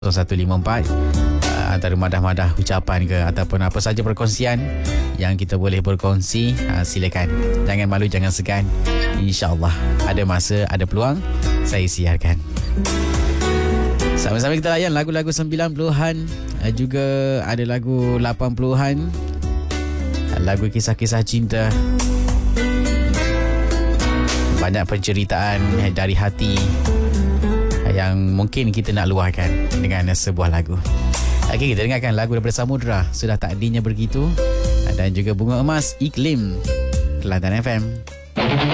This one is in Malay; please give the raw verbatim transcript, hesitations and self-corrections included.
satu lima empat. Uh, antara madah-madah ucapan ke ataupun apa saja perkongsian yang kita boleh berkongsi, uh, silakan. Jangan malu, jangan segan. InsyaAllah ada masa, ada peluang, saya siarkan. Sama-sama kita layan lagu-lagu sembilan puluhan, uh, juga ada lagu lapan puluhan, uh, lagu kisah-kisah cinta. Banyak penceritaan dari hati yang mungkin kita nak luahkan dengan sebuah lagu. Okey, kita dengarkan lagu daripada Samudra, Sudah Takdirnya Begitu, dan juga Bunga Emas, Iklim, Kelantan F M.